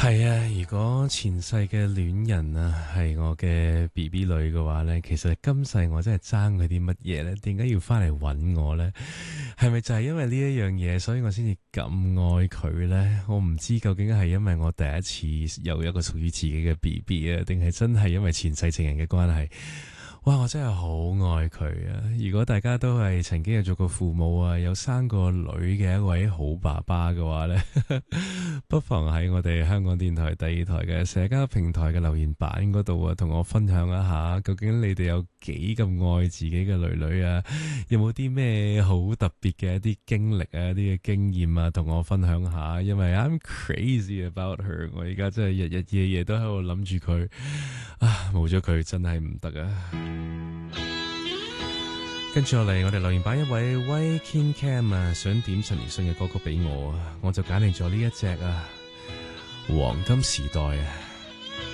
係啊，如果前世嘅戀人啊係我嘅 BB 女嘅話呢，其實今世我真係爭佢啲乜嘢呢？點解要翻嚟揾我呢？係咪就係因為呢一樣嘢，所以我先至咁愛佢呢？我唔知究竟係因為我第一次有一個屬於自己嘅 BB 啊，定係真係因為前世情人嘅關係？哇！我真係好愛佢啊！如果大家都係曾經有做過父母啊，有生過女嘅一位好爸爸嘅話呢，不妨喺我哋香港電台第二台嘅社交平台嘅留言板嗰度啊，同我分享一下，究竟你哋有幾咁愛自己嘅女女啊？有冇啲咩好特別嘅一啲經歷啊、一啲嘅經驗啊，同我分享下？因為 I'm crazy about her， 我而家真係日日夜夜都喺度諗住佢啊，冇咗佢真係唔得啊！跟住落嚟，我哋留言板一位 Way King Cam 啊，想點陳奕迅嘅歌曲俾我啊，我就揀嚟咗呢一隻啊，黃金時代啊。